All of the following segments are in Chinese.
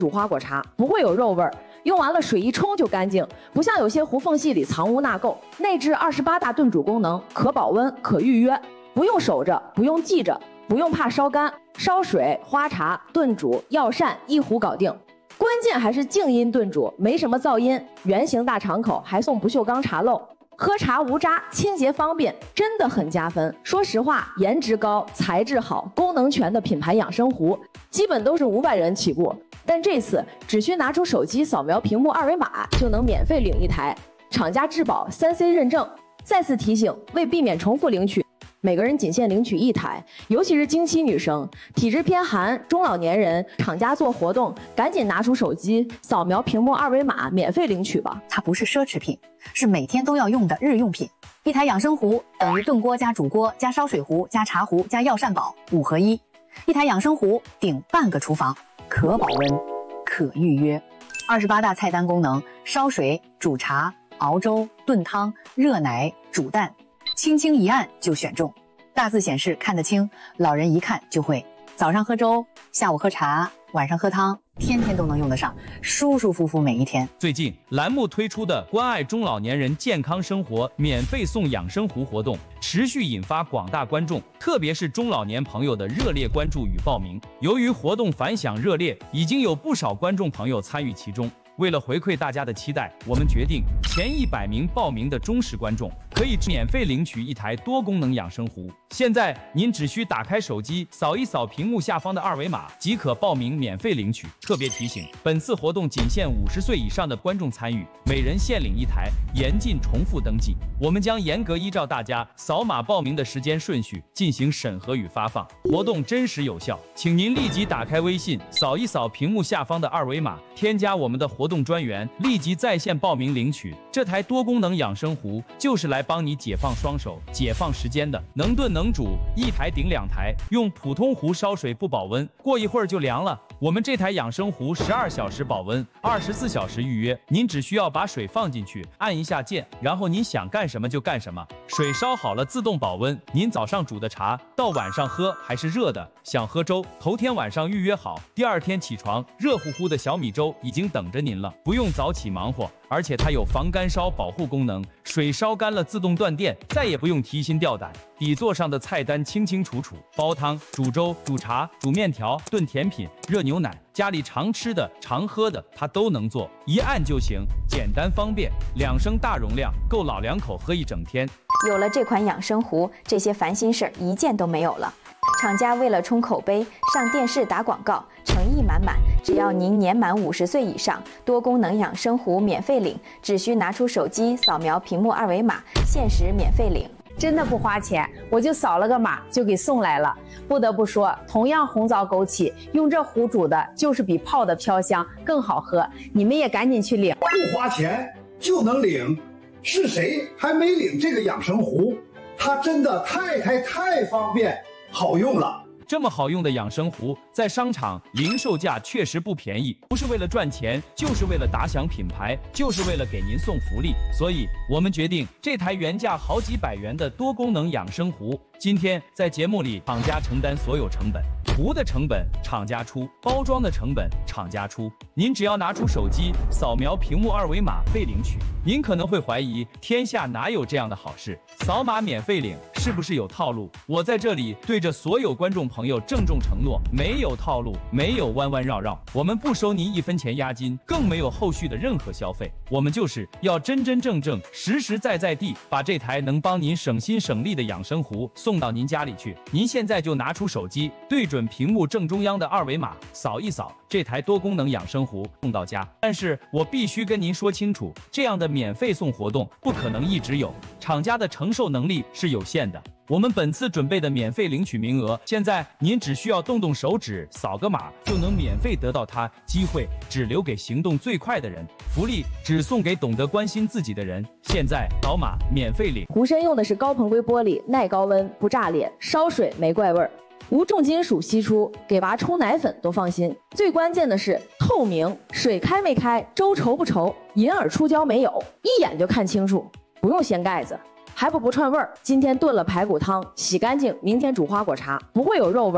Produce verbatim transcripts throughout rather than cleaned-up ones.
煮花果茶，不会有肉味儿。用完了水一冲就干净，不像有些糊缝隙里藏污纳垢。内置二十八大炖煮功能，可保温，可预约，不用守着，不用记着，不用怕烧干，烧水、花茶、炖煮、药膳一壶搞定。关键还是静音炖煮，没什么噪音，圆形大敞口，还送不锈钢茶漏。喝茶无渣，清洁方便，真的很加分。说实话，颜值高、材质好、功能全的品牌养生壶，基本都是五百元起步。但这次只需拿出手机扫描屏幕二维码，就能免费领一台，厂家质保 三 C 认证。再次提醒，为避免重复领取，每个人仅限领取一台，尤其是经期女生、体质偏寒、中老年人，厂家做活动，赶紧拿出手机扫描屏幕二维码，免费领取吧。 它不是奢侈品，是每天都要用的日用品。一台养生壶等于炖锅加煮锅加烧水壶加茶壶加药膳宝五合一，一台养生壶顶半个厨房，可保温，可预约。二十八大菜单功能：烧水、煮茶、熬粥、炖汤、热奶、煮蛋。轻轻一按就选中，大字显示看得清，老人一看就会。早上喝粥，下午喝茶，晚上喝汤，天天都能用得上，舒舒服服每一天。 最近栏目推出的关爱中老年人健康生活免费送养生壶活动，持续引发广大观众，特别是中老年朋友的热烈关注与报名。由于活动反响热烈，已经有不少观众朋友参与其中。为了回馈大家的期待，我们决定前一百名报名的忠实观众可以免费领取一台多功能养生壶。现在您只需打开手机，扫一扫屏幕下方的二维码，即可报名免费领取。特别提醒，本次活动仅限五十岁以上的观众参与，每人限领一台，严禁重复登记。我们将严格依照大家扫码报名的时间顺序进行审核与发放，活动真实有效。请您立即打开微信，扫一扫屏幕下方的二维码，添加我们的活动活动专员，立即在线报名领取。这台多功能养生壶就是来帮你解放双手、解放时间的，能炖能煮，一台顶两台。用普通壶烧水不保温，过一会儿就凉了。我们这台养生壶十二小时保温，二十四小时预约。您只需要把水放进去，按一下键，然后您想干什么就干什么。水烧好了自动保温，您早上煮的茶到晚上喝还是热的。想喝粥，头天晚上预约好，第二天起床，热乎乎的小米粥已经等着您了，不用早起忙活。而且它有防干烧保护功能，水烧干了自动断电，再也不用提心吊胆。底座上的菜单清清楚楚，煲汤、煮粥、煮茶、煮面条、炖甜品、热牛奶，家里常吃的、常喝的，它都能做，一按就行，简单方便。两升大容量，够老两口喝一整天。 有了这款养生壶，这些烦心事儿一件都没有了。厂家为了冲口碑，上电视打广告，诚意满满。只要您年满五十岁以上，多功能养生壶免费领，只需拿出手机扫描屏幕二维码，限时免费领。 真的不花钱，我就扫了个码就给送来了。不得不说，同样红枣枸杞，用这壶煮的就是比泡的飘香更好喝。你们也赶紧去领， 不花钱就能领。是谁还没领这个养生壶？它真的太太太方便好用了。 这么好用的养生壶，在商场零售价确实不便宜，不是为了赚钱，就是为了打响品牌，就是为了给您送福利。所以我们决定，这台原价好几百元的多功能养生壶，今天在节目里，厂家承担所有成本，壶的成本厂家出，包装的成本厂家出。您只要拿出手机，扫描屏幕二维码费领取。您可能会怀疑，天下哪有这样的好事？扫码免费领，是不是有套路？我在这里对着所有观众朋友郑重承诺，没有套路，没有弯弯绕绕，我们不收您一分钱押金，更没有后续的任何消费。我们就是要真真正正、实实在在地把这台能帮您省心省力的养生壶送到您家里去。您现在就拿出手机，对准屏幕正中央的二维码，扫一扫，这台多功能养生壶送到家。但是我必须跟您说清楚，这样的免费送活动不可能一直有，厂家的承受能力是有限的。我们本次准备的免费领取名额，现在您只需要动动手指，扫个码就能免费得到它，机会只留给行动最快的人，福利只送给懂得关心自己的人。现在扫码免费领。 壶身用的是高硼硅玻璃，耐高温，不炸裂，烧水没怪味儿，无重金属析出，给娃冲奶粉都放心。最关键的是透明，水开没开，粥稠不稠，银耳出胶没有，一眼就看清楚，不用掀盖子。还不不串味儿，今天炖了排骨汤，洗干净，明天煮花果茶，不会有肉味儿。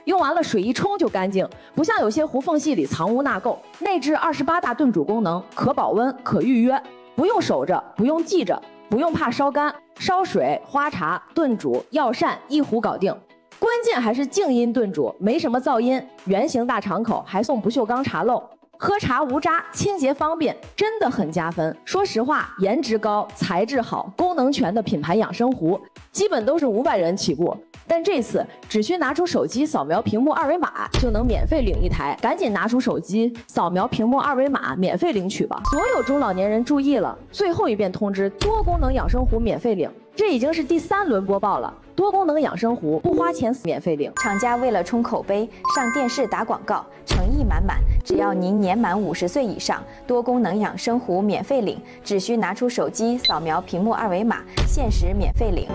用完了水一冲就干净，不像有些糊缝隙里藏污纳垢。内置二十八大炖煮功能，可保温，可预约，不用守着，不用记着，不用怕烧干，烧水、花茶、炖煮、药膳一壶搞定。关键还是静音炖煮，没什么噪音，圆形大敞口，还送不锈钢茶漏。 喝茶无渣，清洁方便，真的很加分。说实话，颜值高、材质好、功能全的品牌养生壶，基本都是五百元起步。但这次只需拿出手机扫描屏幕二维码，就能免费领一台。赶紧拿出手机扫描屏幕二维码，免费领取吧！所有中老年人注意了，最后一遍通知：多功能养生壶免费领。这已经是第三轮播报了。 多功能养生壶不花钱免费领， 厂家为了冲口碑上电视打广告，诚意满满。只要您年满五十岁以上，多功能养生壶免费领，只需拿出手机扫描屏幕二维码，限时免费领。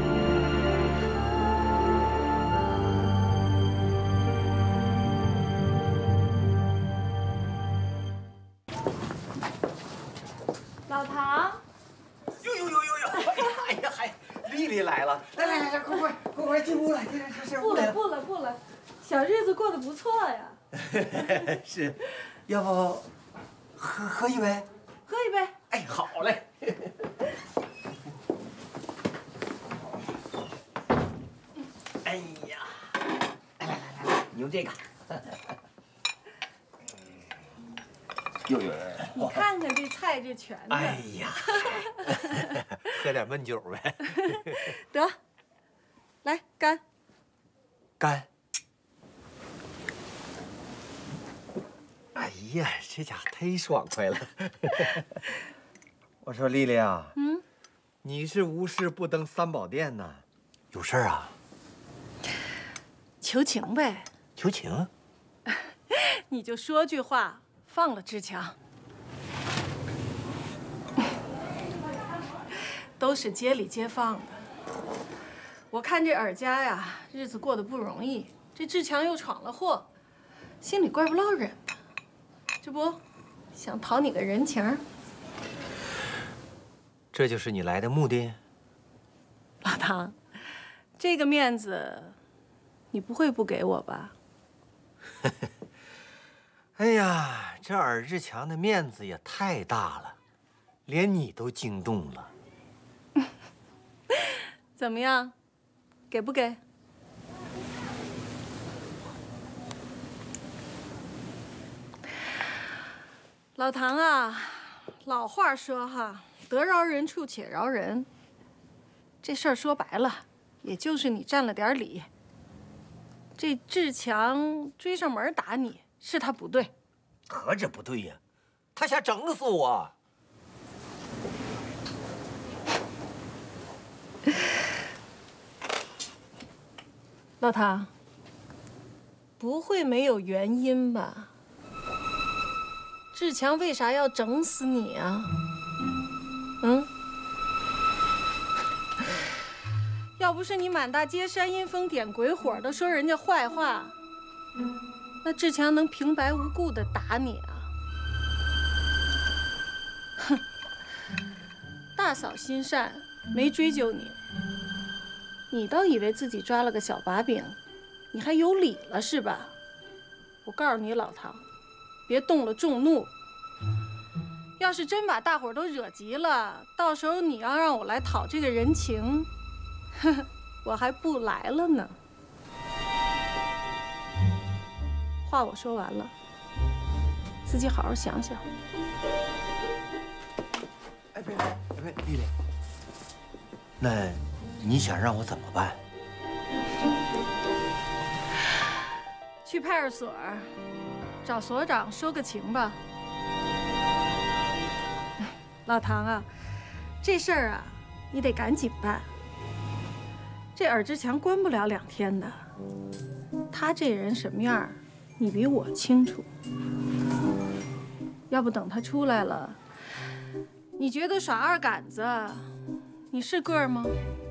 老唐， 呦呦呦呦呦！哎呀，还丽丽来了！来来来来，快快快快进屋来！这这这不了不了不了，小日子过得不错呀。 是，要不喝喝一杯？ 喝一杯。 哎，好嘞。哎呀，来来来来来，你用这个。呦呦呦！ 你看看这菜这全的。 哎呀，喝点闷酒呗。 得，来干。 干。哎呀，这家伙忒爽快了。我说丽丽啊，嗯，你是无事不登三宝殿呐，有事儿啊？ 求情呗。 求情？ 你就说句话。 放了志强，都是街里街坊的。我看这尔家呀，日子过得不容易，这志强又闯了祸，心里怪不落忍的。这不，想讨你个人情。 这就是你来的目的？ 老唐，这个面子，你不会不给我吧？ 哎呀，这尔志强的面子也太大了，连你都惊动了。 怎么样，给不给？老唐啊，老话说哈，得饶人处且饶人。这事儿说白了，也就是你占了点理。这志强追上门打你。 是他不对， 何止不对呀，他想整死我。 老唐，不会没有原因吧？志强为啥要整死你啊？嗯？要不是你满大街煽阴风点鬼火的说人家坏话。 那志强能平白无故的打你啊？哼！大嫂心善，没追究你。你倒以为自己抓了个小把柄，你还有理了是吧？我告诉你，老唐，别动了众怒。要是真把大伙儿都惹急了，到时候你要让我来讨这个人情，呵呵，我还不来了呢。 话我说完了，自己好好想想。 哎，别别别，丽丽，那你想让我怎么办？ 去派出所找所长说个情吧。老唐啊，这事儿啊，你得赶紧办。这尔志强关不了两天的，他这人什么样？ 你比我清楚，要不等他出来了，你觉得耍二杆子，你是个儿吗？